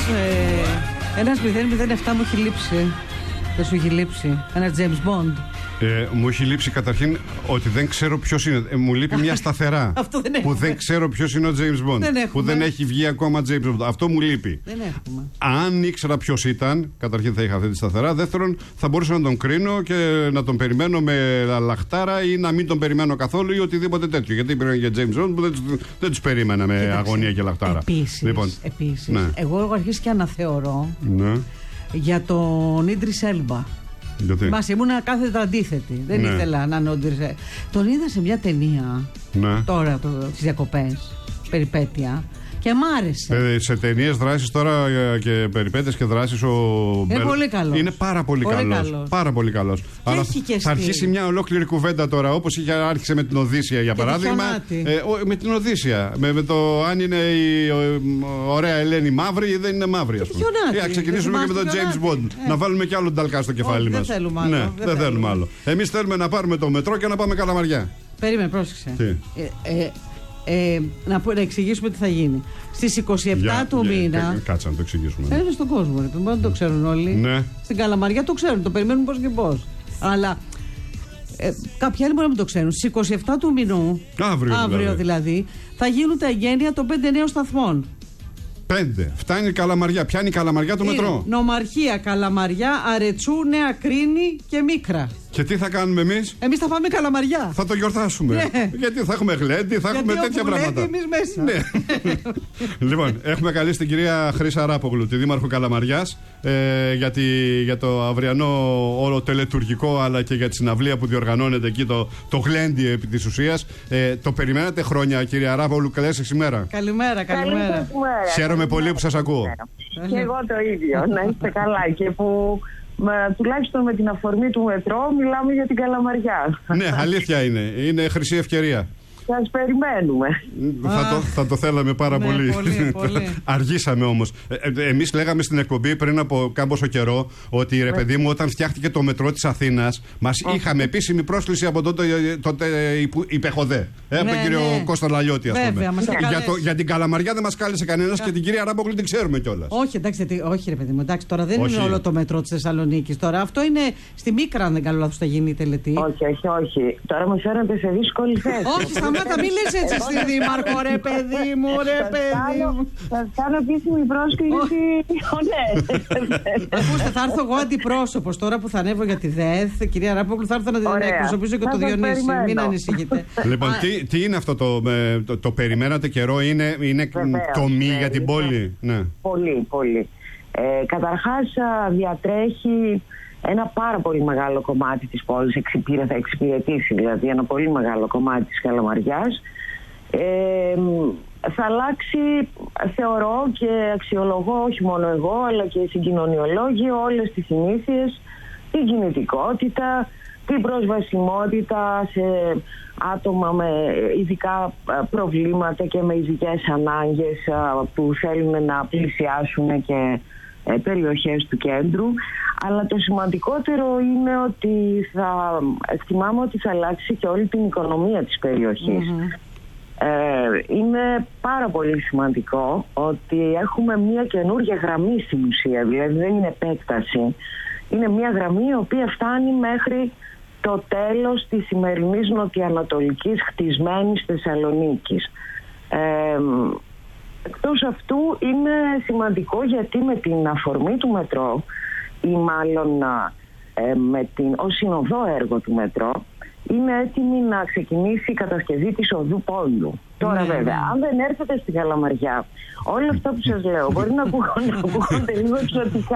Ένας 007 μου έχει λείψει. Δεν σου έχει λείψει ένα James Bond? Μου έχει λείψει καταρχήν ότι δεν ξέρω ποιος είναι. Μου λείπει μια σταθερά. Αυτό δεν που δεν ξέρω ποιος είναι ο James Bond. Που δεν έχει βγει ακόμα James Bond. Αυτό μου λείπει. Δεν έχουμε. Αν ήξερα ποιος ήταν, καταρχήν θα είχα αυτή τη σταθερά. Δεύτερον, θα μπορούσα να τον κρίνω και να τον περιμένω με λαχτάρα ή να μην τον περιμένω καθόλου ή οτιδήποτε τέτοιο. Γιατί υπήρχαν για James Bond που δεν τους περίμενα με αγωνία και λαχτάρα. Επίσης, ναι. Εγώ έχω αρχίσει και αναθεωρώ για τον Ίντρις Έλμπα. Μας ήμουνα κάθετα αντίθετη. Δεν ήθελα να είναι ο Ίντρις Έλμπα. Τον είδα σε μια ταινία τώρα τις διακοπές, περιπέτεια. Και μ' άρεσε. Σε ταινίες δράσεις τώρα και περιπέτειες και δράσεις είναι πολύ καλός. Είναι πάρα πολύ καλός. Πάρα πολύ καλός. Αλλά θα αρχίσει μια ολόκληρη κουβέντα τώρα, όπως άρχισε με την Οδύσσια για παράδειγμα. Με την Οδύσσια. Με το αν είναι η ωραία Ελένη μαύρη ή δεν είναι μαύρη, ας πούμε. Να ξεκινήσουμε και με τον James Bond. Να βάλουμε κι άλλο νταλκά στο κεφάλι μας. Δεν θέλουμε άλλο. Εμείς θέλουμε να πάρουμε το μετρό και να πάμε Καλαμαριά. Περίμενε, πρόσεξε. Να εξηγήσουμε τι θα γίνει. Στις 27 του μήνα. Κάτσε να το εξηγήσουμε. Είναι στον κόσμο, μπορεί να το ξέρουν όλοι. Ναι. Στην Καλαμαριά το ξέρουν, το περιμένουν πώς και πώς. Αλλά κάποιοι άλλοι μπορεί να μην το ξέρουν. Στις 27 του μηνού, αύριο δηλαδή, θα γίνουν τα εγγένεια των 5 νέων σταθμών. 5. Φτάνει η Καλαμαριά. Πιάνει η Καλαμαριά το μετρό. Νομαρχία, Καλαμαριά, Αρετσού, Νέα Κρίνη και Μίκρα. Και τι θα κάνουμε εμείς? Εμείς θα πάμε Καλαμαριά. Θα το γιορτάσουμε. Ναι. Γιατί θα έχουμε γλέντι, θα έχουμε τέτοια πράγματα. Εμείς μέσα. Ναι. Λοιπόν, έχουμε καλέσει την κυρία Χρύσα Αράπογλου, τη Δήμαρχο Καλαμαριάς, για το αυριανό όλο τελετουργικό, αλλά και για τη συναυλία που διοργανώνεται εκεί, το γλέντι επί της ουσίας. Το περιμένατε χρόνια, κυρία Αράπογλου. Καλές σας ημέρα. Καλημέρα. Χαίρομαι πολύ που σας ακούω. Και εγώ το ίδιο. Να είστε καλά και που. Τουλάχιστον με την αφορμή του μετρό μιλάμε για την Καλαμαριά. Ναι, αλήθεια είναι. Είναι χρυσή ευκαιρία. Σας περιμένουμε. Θα το θέλαμε πάρα πολύ. Αργήσαμε όμως. Εμείς λέγαμε στην εκπομπή πριν από κάμποσο καιρό ότι ρε παιδί μου, όταν φτιάχτηκε το μετρό της Αθήνας, μας είχαμε επίσημη πρόσκληση από τότε υπεχοδέ. Από τον κύριο Κώστα Λαλιώτη, ας πούμε. Για την Καλαμαριά δεν μας κάλεσε κανένας και την κυρία Αράπογλου την ξέρουμε κιόλας. Όχι, εντάξει, ρε παιδί μου, εντάξει, τώρα δεν είναι όλο το μετρό της Θεσσαλονίκης. Τώρα αυτό είναι στη Μίκρα, αν δεν κάνω λάθος, θα γίνει η τελετή. Όχι. Τώρα με φέρνετε σε δύσκολη θέση. Όχι, σταμάτα, μην λες έτσι στη Δήμαρχο, ρε παιδί μου, Θα κάνω επίσημη πρόσκληση. Ακούστε, θα έρθω εγώ αντιπρόσωπος τώρα που θα ανέβω για τη ΔΕΘ. Κυρία Αράπογλου, θα έρθω να την εκπροσωπήσω και το Διονύση. Μην ανησυχείτε. Λοιπόν, τι είναι αυτό το περιμένατε καιρό, είναι τομή για την πόλη? Πολύ. Καταρχάς διατρέχει ένα πάρα πολύ μεγάλο κομμάτι της πόλης, θα εξυπηρετήσει δηλαδή ένα πολύ μεγάλο κομμάτι της Καλαμαριάς. Θα αλλάξει, θεωρώ και αξιολογώ, όχι μόνο εγώ αλλά και οι συγκοινωνιολόγοι, όλες τις συνήθειες, την κινητικότητα, την προσβασιμότητα σε άτομα με ειδικά προβλήματα και με ειδικές ανάγκες που θέλουν να πλησιάσουν και περιοχές του κέντρου. Αλλά το σημαντικότερο είναι ότι εκτιμάμε ότι θα αλλάξει και όλη την οικονομία της περιοχής. Είναι πάρα πολύ σημαντικό ότι έχουμε μια καινούργια γραμμή στην ουσία, δηλαδή δεν είναι επέκταση. Είναι μια γραμμή η οποία φτάνει μέχρι το τέλος της σημερινής νοτιοανατολικής χτισμένης Θεσσαλονίκης. Εκτός αυτού είναι σημαντικό γιατί με την αφορμή του μετρό ή μάλλον ως συνοδό έργο του μετρό είναι έτοιμη να ξεκινήσει η κατασκευή της οδού Πόντου. Τώρα βέβαια, αν δεν έρθετε στην Καλαμαριά, όλα αυτά που σας λέω μπορεί να ακούγονται λίγο εξωτικά.